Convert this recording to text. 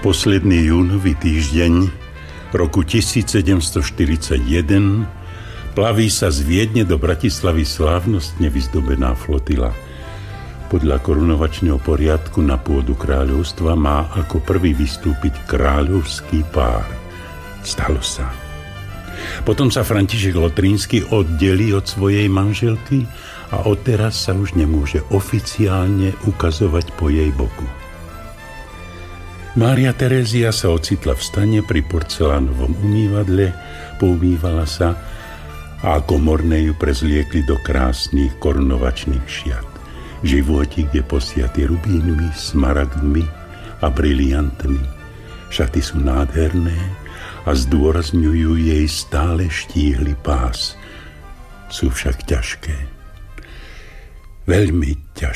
Posledný júnový týždeň roku 1741 plaví sa z Viedne do Bratislavy slávnostne vyzdobená flotila. Podľa korunovačného poriadku na pôdu kráľovstva má ako prvý vystúpiť kráľovský pár. Stalo sa. Potom sa František Lotrínsky oddelí od svojej manželky a odteraz sa už nemôže oficiálne ukazovať po jej boku. Mária Terézia sa ocitla v stane pri porcelánovom umývadle, poumývala sa a komorné ju prezliekli do krásnych korunovačných šiat. Životík je posiatý rubínmi, smaragdmi a briliantmi. Šaty sú nádherné a zdôrazňujú jej stále štíhly pás. Sú však ťažké. Veľmi ťažké.